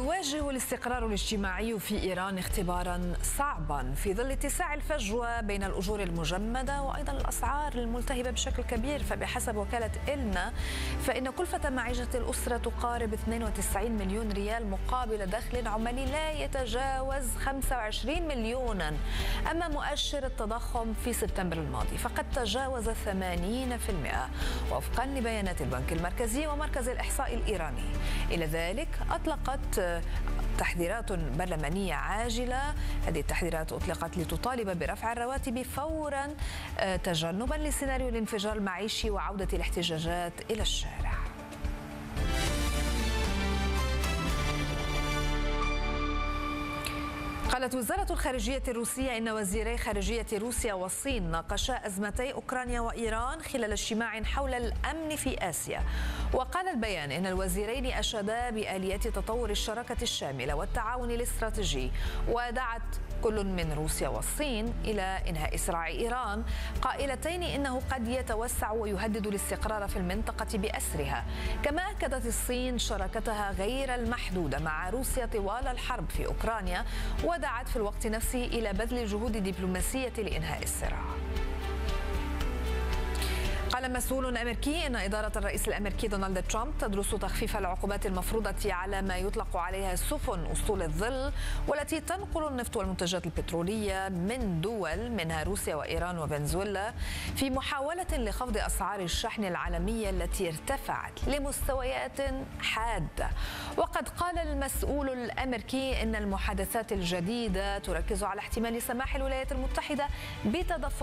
يواجه الاستقرار الاجتماعي في إيران اختبارا صعبا في ظل اتساع الفجوة بين الأجور المجمدة وأيضا الأسعار الملتهبة بشكل كبير. فبحسب وكالة إلنا فإن كلفة معيشة الأسرة تقارب 92 مليون ريال مقابل دخل عمالي لا يتجاوز 25 مليونا. أما مؤشر التضخم في سبتمبر الماضي فقد تجاوز 80% وفقا لبيانات البنك المركزي ومركز الإحصاء الإيراني. إلى ذلك أطلقت تحذيرات برلمانية عاجلة. هذه التحذيرات أطلقت لتطالب برفع الرواتب فورا تجنبا لسيناريو الانفجار المعيشي وعودة الاحتجاجات إلى الشارع. قالت وزارة الخارجية الروسية إن وزيري خارجية روسيا والصين ناقشا أزمتي أوكرانيا وإيران خلال اجتماع حول الأمن في آسيا. وقال البيان إن الوزيرين أشادا بآليات تطور الشراكة الشاملة والتعاون الاستراتيجي، ودعت كل من روسيا والصين إلى إنهاء صراع إيران، قائلتين إنه قد يتوسع ويهدد الاستقرار في المنطقة بأسرها. كما أكدت الصين شراكتها غير المحدودة مع روسيا طوال الحرب في أوكرانيا، ودعت في الوقت نفسه إلى بذل الجهود الدبلوماسية لإنهاء الصراع. قال مسؤول أمريكي إن إدارة الرئيس الأمريكي دونالد ترامب تدرس تخفيف العقوبات المفروضة على ما يطلق عليها سفن أسطول الظل، والتي تنقل النفط والمنتجات البترولية من دول منها روسيا وإيران وفنزويلا، في محاولة لخفض أسعار الشحن العالمية التي ارتفعت لمستويات حادة. وقد قال المسؤول الأمريكي إن المحادثات الجديدة تركز على احتمال سماح الولايات المتحدة بتدفق